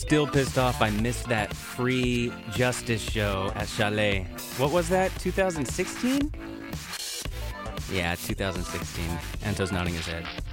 still pissed off I missed that free Justice show at Chalet. What was that, 2016? Yeah, 2016. Anto's nodding his head.